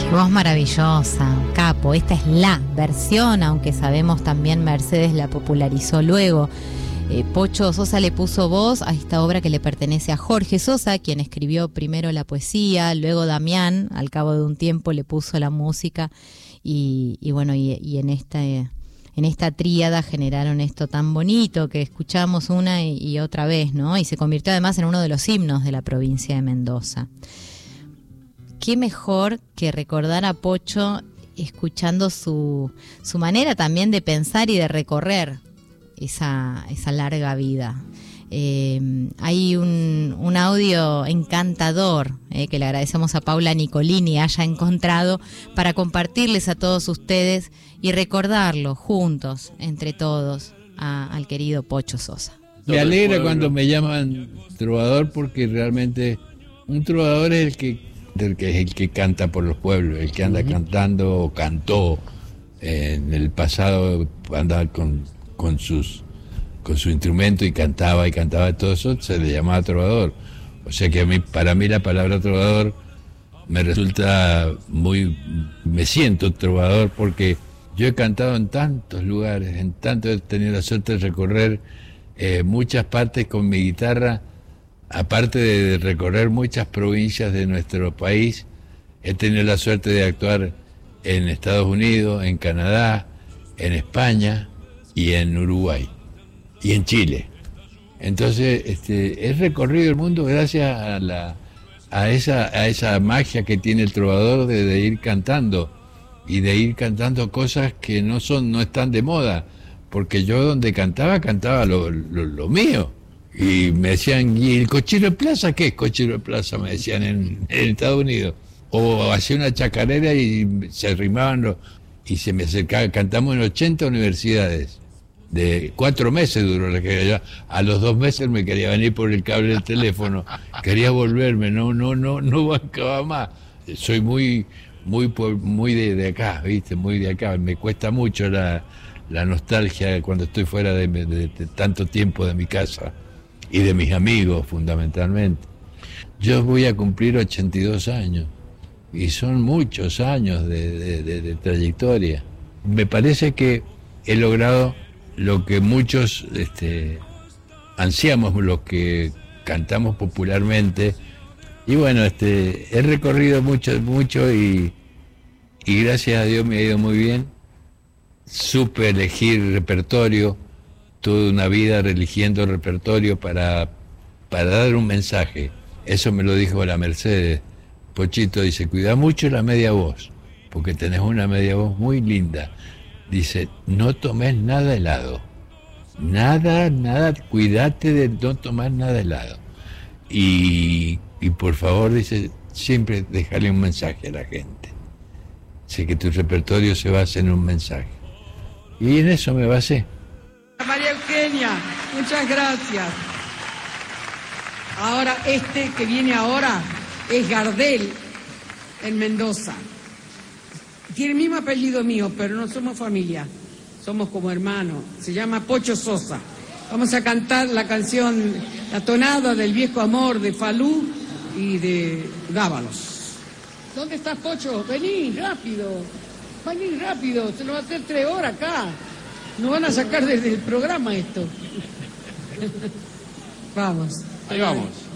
Qué voz maravillosa, capo. Esta es la versión, aunque sabemos también Mercedes la popularizó luego. Pocho Sosa le puso voz a esta obra que le pertenece a Jorge Sosa, quien escribió primero la poesía, luego Damián, al cabo de un tiempo le puso la música y en esta tríada generaron esto tan bonito que escuchamos una y otra vez, ¿no? Y se convirtió además en uno de los himnos de la provincia de Mendoza. Qué mejor que recordar a Pocho escuchando su manera también de pensar y de recorrer esa larga vida. Hay un audio encantador que le agradecemos a Paula Nicolini haya encontrado para compartirles a todos ustedes y recordarlo juntos, entre todos, al querido Pocho Sosa. Me alegra cuando me llaman trovador, porque realmente un trovador es el que canta por los pueblos, el que anda cantando o cantó en el pasado, andaba con su instrumento y cantaba todo eso, se le llamaba trovador. O sea que para mí la palabra trovador me resulta me siento trovador, porque yo he cantado en tantos lugares, he tenido la suerte de recorrer muchas partes con mi guitarra. Aparte de recorrer muchas provincias de nuestro país, he tenido la suerte de actuar en Estados Unidos, en Canadá, en España y en Uruguay y en Chile. Entonces he recorrido el mundo gracias a esa magia que tiene el trovador de ir cantando, y de ir cantando cosas que no están de moda, porque yo donde cantaba lo mío. Y me decían, ¿y el cochero de plaza? ¿Qué es cochero de plaza? Me decían en Estados Unidos. O hacía una chacarera y se arrimaban y se me acercaba. Cantamos en 80 universidades. De 4 meses duró la que yo. A los 2 meses me quería venir por el cable del teléfono. Quería volverme, no bancaba más. Soy muy de acá, ¿viste? Muy de acá. Me cuesta mucho la nostalgia cuando estoy fuera de tanto tiempo de mi casa. Y de mis amigos, fundamentalmente. Yo voy a cumplir 82 años, y son muchos años de trayectoria. Me parece que he logrado lo que muchos ansiamos, los que cantamos popularmente. Y bueno, he recorrido mucho y gracias a Dios me ha ido muy bien. Supe elegir repertorio. Toda una vida eligiendo repertorio para dar un mensaje. Eso me lo dijo la Mercedes. Pochito dice, cuida mucho la media voz, porque tenés una media voz muy linda. Dice, no tomes nada helado. Nada, cuídate de no tomar nada helado. Y por favor, dice, siempre déjale un mensaje a la gente. Sé que tu repertorio se basa en un mensaje. Y en eso me basé. María Eugenia, muchas gracias. Ahora que viene ahora es Gardel, en Mendoza. Tiene el mismo apellido mío, pero no somos familia, somos como hermanos. Se llama Pocho Sosa. Vamos a cantar la canción, la tonada del viejo amor de Falú y de Dávalos. ¿Dónde estás, Pocho? Vení rápido, se nos va a hacer 3 horas acá. Nos van a sacar desde el programa esto. Vamos. Ahí vamos.